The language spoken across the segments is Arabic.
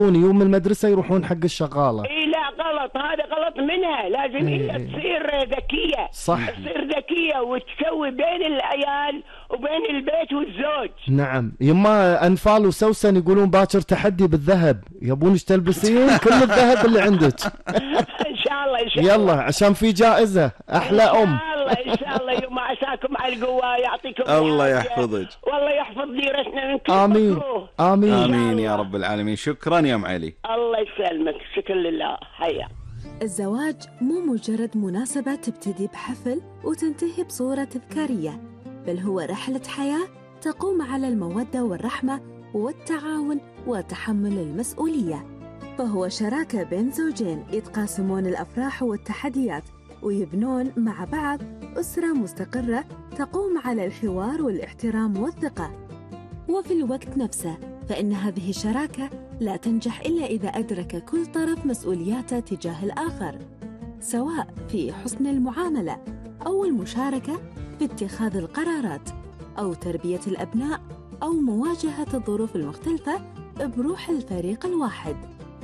يوم المدرسة يروحون حق الشغالة. اي لا غلط، هذا غلط منها. لازم هي تصير ذكية، صح، تصير ذكية وتسوي بين العيال وبين البيت والزوج. نعم يما. أنفال وسوسن يقولون باكر تحدي بالذهب، يبونش تلبسين كل الذهب اللي عندك. ان شاء الله ان شاء الله. يلا عشان في جائزة أحلى أم. ان شاء الله ان شاء الله. يوم عساكم على القوة، يعطيكم الله العافية. يحفظك. والله يحفظ ديرتنا من كل آمين مكروه. آمين. آمين يا رب العالمين. شكرا يا ام علي. الله يسلمك. شكرا لله. هيا. الزواج مو مجرد مناسبة تبتدي بحفل وتنتهي بصورة تذكارية، بل هو رحلة حياة تقوم على المودة والرحمة والتعاون وتحمل المسؤولية. فهو شراكة بين زوجين يتقاسمون الأفراح والتحديات ويبنون مع بعض أسرة مستقرة تقوم على الحوار والاحترام والثقة. وفي الوقت نفسه فإن هذه الشراكة لا تنجح إلا إذا أدرك كل طرف مسؤولياته تجاه الآخر، سواء في حسن المعاملة أو المشاركة في اتخاذ القرارات أو تربية الأبناء أو مواجهة الظروف المختلفة بروح الفريق الواحد.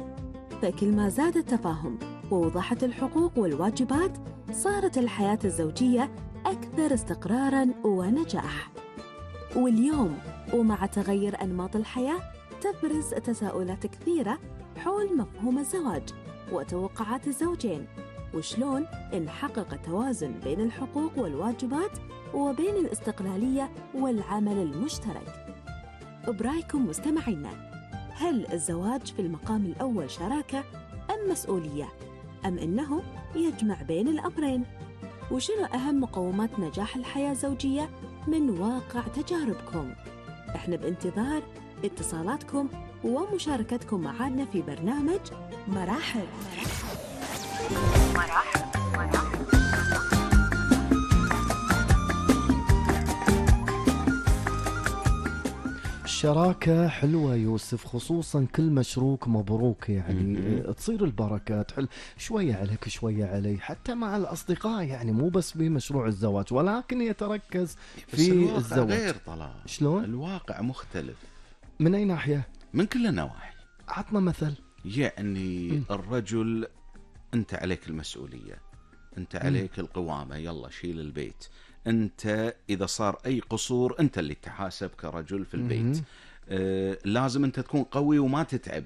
فكل ما زاد التفاهم ووضحت الحقوق والواجبات، صارت الحياة الزوجية أكثر استقراراً ونجاح. واليوم ومع تغير أنماط الحياة تبرز تساؤلات كثيرة حول مفهوم الزواج وتوقعات الزوجين، وشلون نحقق التوازن بين الحقوق والواجبات وبين الاستقلالية والعمل المشترك. برأيكم مستمعينا، هل الزواج في المقام الأول شراكة أم مسؤولية؟ أم إنه يجمع بين الأمرين؟ وشنو أهم مقومات نجاح الحياة الزوجية من واقع تجاربكم؟ إحنا بانتظار اتصالاتكم ومشاركتكم معنا في برنامج مراحل. الشراكة حلوة يوسف، خصوصا كل مشروك مبروك يعني تصير البركة تحل شوية عليك شوية علي، حتى مع الأصدقاء يعني مو بس في مشروع الزواج ولكن يتركز في الزواج. غير طلال. شلون؟ الواقع مختلف. من أي ناحية؟ من كل النواحي. عطنا مثل. يعني الرجل أنت عليك المسؤولية، أنت عليك القوامة، يلا شيل البيت. أنت إذا صار أي قصور أنت اللي تحاسب كرجل في البيت. لازم أنت تكون قوي وما تتعب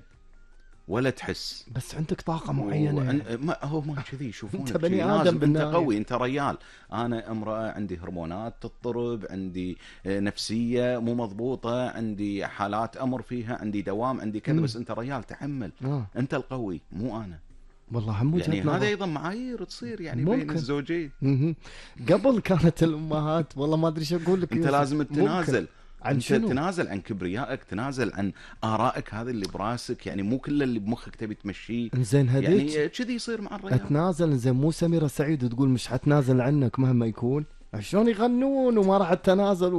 ولا تحس، بس عندك طاقة معينة. ما هو ما كذي يشوفونك. أنت بني آدم، أنت قوي، أنت ريال. أنا امرأة عندي هرمونات تضطرب، عندي نفسية مو مضبوطة، عندي حالات أمر فيها، عندي دوام، عندي كذا. بس أنت ريال تحمل. أنت القوي مو أنا. والله هم يعني هذا أيضا معايير تصير يعني ممكن. بين الزوجين. قبل كانت الأمهات والله ما أدري شو أقول لك. أنت لازم تتنازل عن أنت شنو؟ تنازل عن كبريائك، تنازل عن آرائك هذا اللي براسك، يعني مو كل اللي بمخك تبي تمشيه. إنزين هذيك يعني كذي يصير مع الرجال. أتنازل. إنزين مو سميرة سعيد تقول مش حتنازل عنك مهما يكون؟ شلون يغنون وما راح تنازل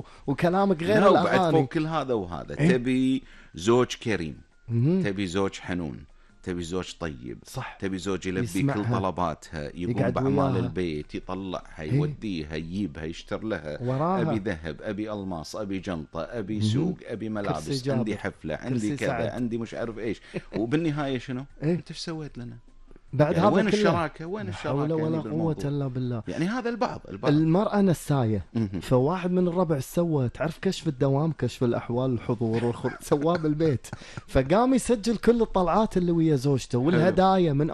وكلامك غير الأغاني. وبعد فوق كل هذا وهذا تبي زوج كريم، تبي زوج حنون، تبي زوج طيب، صح. تبي زوج يلبي يسمعها، كل طلباتها، يقوم بأعمال البيت، يطلعها، يوديها، يجيبها، يشتر لها وراها. أبي ذهب، أبي ألماس، أبي جنطة، أبي سوق، أبي ملابس، عندي حفلة، عندي كذا، سعد. عندي مش عارف إيش. وبالنهاية شنو؟ أنت إيش سويت لنا؟ بعد يعني هذا وين كله الشراكة؟ وين الشراكة؟ ولا يعني قوة إلا بالله. يعني هذا البعض المرأة نساية. فواحد من الربع سوى تعرف كشف الدوام، كشف الأحوال، الحضور والخروج سواه بالبيت. فقام يسجل كل الطلعات اللي ويا زوجته والهدايا من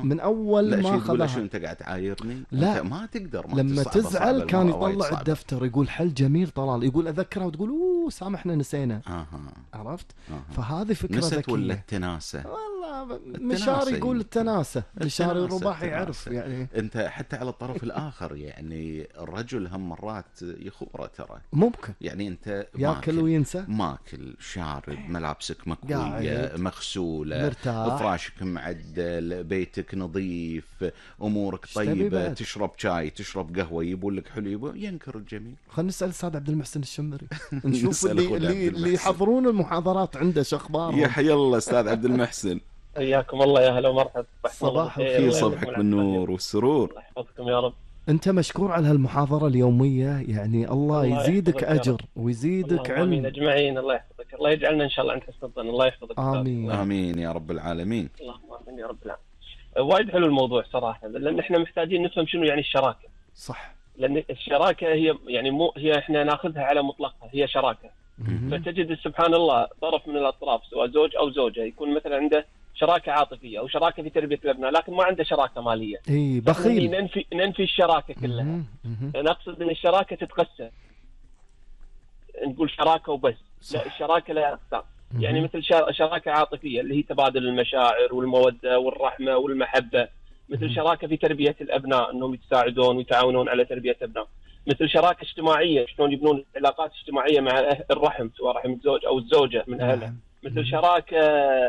أول ما خذها. شو أنت قاعد تعايرني؟ لا أنت ما تقدر. لما تزعل كان يطلع الدفتر يقول حل جميل طلال، يقول أذكرها وتقول سامحنا نسينا. عرفت؟ فهذه فكرة ذكية. نست ولا التناسة؟ والله مشاري يقول التناسة، مشاري الرباحي يعرف يعني. انت حتى على الطرف الاخر يعني الرجل هم مرات يخبره ترى. ممكن يعني انت ياكل وينسى، ماكل، شارب، ملابسك مكويه، مغسوله، مرتاح، فراشك معدل، بيتك نظيف، امورك طيبه، تشرب شاي، تشرب قهوه، يبون لك حلو، ينكر الجميل. خلينا نسال الاستاذ عبد المحسن الشمري نشوف اللي يحضرون المحاضرات عنده شو اخبارهم. يا حي الله استاذ عبد المحسن. حياكم الله، يا هلا ومرحبا. صباح الخير، صبحك بالنور والسرور. الله يحفظكم يا رب. أنت مشكور على هالمحاضرة اليومية، يعني الله يزيدك يحفظك يا رب. أجر ويزيدك اللهم آمين علم. أجمعين. الله يحفظك، الله يجعلنا إن شاء الله عند حسن الظن. الله يحفظك. آمين. آمين يا رب العالمين. اللهم آمين يا رب العالمين. وايد حلو الموضوع صراحة، لأن إحنا محتاجين نفهم شنو يعني الشراكة. صح. لأن الشراكة هي يعني مو هي إحنا ناخذها على مطلقها، هي شراكة. فتجد سبحان الله طرف من الأطراف سواء زوج أو زوجة يكون مثلا عنده شراكة عاطفية أو شراكة في تربية الأبناء، لكن ما عنده شراكة مالية. إي بخيل. ننفي الشراكة كلها. نقصد أن الشراكة تتقسم، نقول شراكة وبس. صح. لا، الشراكة لها أقسام. يعني مثل شراكة عاطفية اللي هي تبادل المشاعر والمودة والرحمة والمحبة. مثل شراكة في تربية الأبناء أنهم يتساعدون ويتعاونون على تربية الأبناء. مثل شراكة اجتماعية شلون يبنون علاقات اجتماعية مع الرحم سواء رحم الزوج أو الزوجة من أهلها. مثل شراكة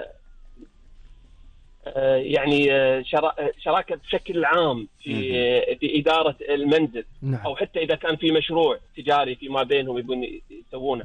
يعني شراكة بشكل عام في إدارة المنزل. نعم. أو حتى إذا كان في مشروع تجاري فيما بينهم يبون يسوونه.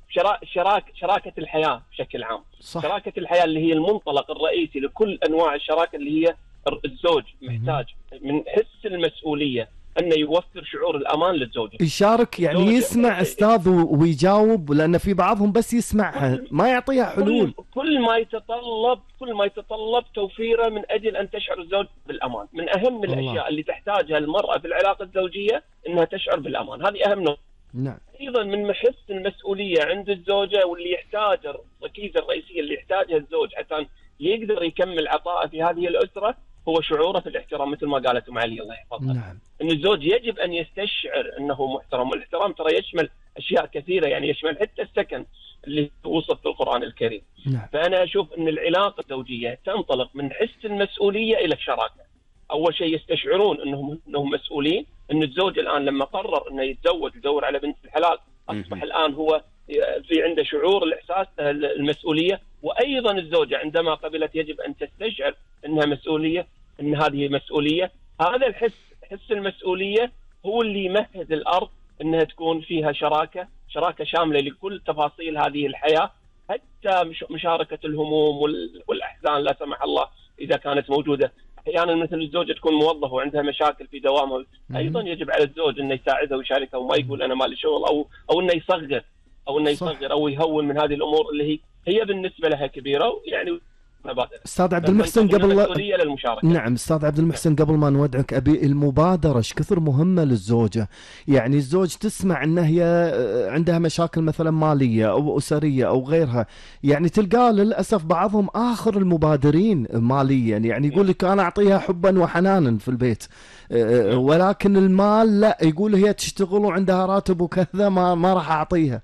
شراكة الحياة بشكل عام. صح. شراكة الحياة اللي هي المنطلق الرئيسي لكل أنواع الشراكة، اللي هي الزوج محتاج من حس المسؤولية أنه يوفر شعور الأمان للزوجة. يشارك يعني يسمع أستاذ ويجاوب، لأن في بعضهم بس يسمعها ما يعطيها حلول. كل ما يتطلب توفيره من أجل أن تشعر الزوج بالأمان. من أهم الأشياء اللي تحتاجها المرأة في العلاقة الزوجية أنها تشعر بالأمان، هذه أهم نقطة. نعم. أيضا من محس المسؤولية عند الزوجة واللي يحتاج الركيزة الرئيسية اللي يحتاجها الزوج حتى يقدر يكمل عطاءه في هذه الأسرة هو شعوره في الاحترام، مثل ما قالت أم علي الله يحفظها. نعم. أن الزوج يجب أن يستشعر أنه محترم، والاحترام ترى يشمل أشياء كثيرة، يعني يشمل حتى السكن اللي وصف في القرآن الكريم. نعم. فأنا أشوف أن العلاقة الزوجية تنطلق من حس المسؤولية إلى الشراكة. أول شيء يستشعرون أنهم مسؤولين، أن الزوج الآن لما قرر أنه يتزوج ويدور على بنت الحلال أصبح الآن هو في عنده شعور الإحساس المسؤولية. وأيضا الزوجة عندما قبلت يجب أن تستشعر أنها مسؤولية، أن هذه مسؤولية. هذا حس المسؤولية هو اللي يمهد الأرض أنها تكون فيها شراكة شاملة لكل تفاصيل هذه الحياة، حتى مشاركة الهموم والأحزان لا سمح الله إذا كانت موجودة. أحيانا مثل الزوجة تكون موظفة وعندها مشاكل في دوامها، أيضا يجب على الزوج أنه يساعدها ويشاركها وما يقول أنا مالي شغل أو أنه يصغر أو يهون من هذه الأمور اللي هي بالنسبة لها كبيرة. يعني أستاذ عبد المحسن للمشاركة. نعم أستاذ عبد المحسن قبل ما نودعك أبي المبادرة إيش كثر مهمة للزوجة. يعني الزوج تسمع أن هي عندها مشاكل مثلا مالية أو أسرية أو غيرها، يعني تلقى للأسف بعضهم آخر المبادرين ماليا، يعني يقول لك أنا أعطيها حبا وحنانا في البيت، ولكن المال لا، يقول هي تشتغل وعندها راتب وكذا ما راح أعطيها.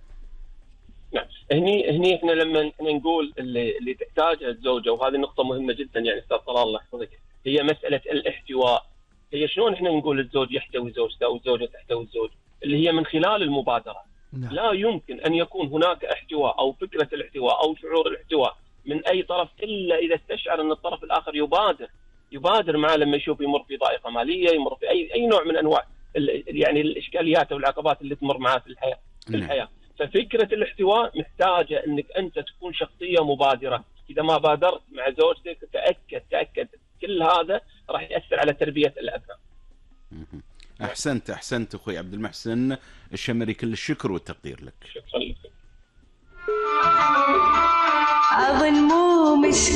هني احنا لما نقول اللي تحتاجه الزوجه، وهذه نقطه مهمه جدا يعني استاذ طلال الله يحفظك، هي مساله الاحتواء. هي شلون احنا نقول الزوج يحتوي زوجته او الزوجه تحتوي الزوج؟ اللي هي من خلال المبادره. لا يمكن ان يكون هناك احتواء او فكره الاحتواء او شعور الاحتواء من اي طرف الا اذا استشعر ان الطرف الاخر يبادر معه لما يشوف يمر في ضائقه ماليه، يمر في اي نوع من انواع يعني الاشكاليات او العقبات اللي تمر معه في الحياه. ففكرة الاحتواء محتاجة أنك أنت تكون شخصية مبادرة. إذا ما بادرت مع زوجتك تأكد كل هذا راح يأثر على تربية الأبناء. أحسنت أخوي عبد المحسن الشمري، كل الشكر والتقدير لك. شكرا لك. أظن مو مشكلة